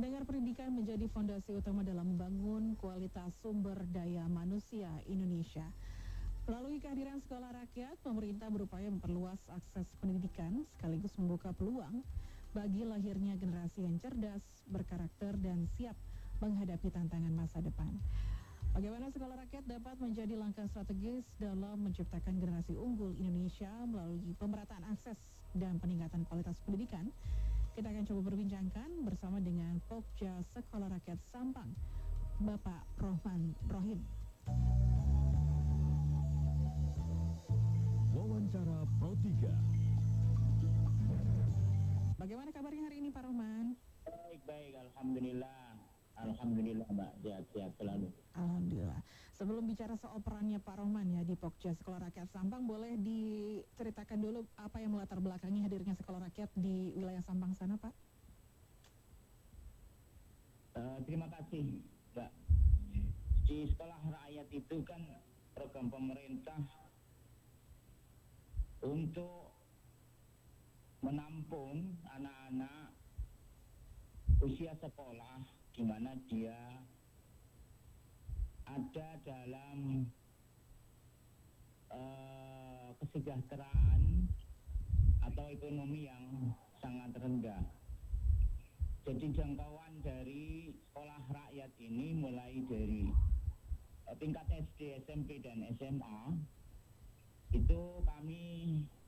Pendengar, pendidikan menjadi fondasi utama dalam membangun kualitas sumber daya manusia Indonesia. Melalui kehadiran sekolah rakyat, pemerintah berupaya memperluas akses pendidikan sekaligus membuka peluang bagi lahirnya generasi yang cerdas, berkarakter, dan siap menghadapi tantangan masa depan. Bagaimana sekolah rakyat dapat menjadi langkah strategis dalam menciptakan generasi unggul Indonesia melalui pemerataan akses dan peningkatan kualitas pendidikan? Kita akan coba berbincangkan bersama dengan Pokja Sekolah Rakyat Sampang, Bapak Rohman Rohim. Wawancara Pro 3. Bagaimana kabarnya hari ini, Pak Rohman? Baik, Alhamdulillah. Alhamdulillah, Mbak. Sehat selalu. Alhamdulillah. Sebelum bicara soal perannya Pak Rohman ya di Pokja Sekolah Rakyat Sampang, boleh diceritakan dulu apa yang melatar belakangi hadirnya sekolah rakyat di wilayah Sampang sana, Pak? Terima kasih, Mbak. Di sekolah rakyat itu kan program pemerintah untuk menampung anak-anak usia sekolah di mana dia ada dalam kesejahteraan atau ekonomi yang sangat rendah. Jadi jangkauan dari sekolah rakyat ini mulai dari tingkat SD, SMP, dan SMA itu kami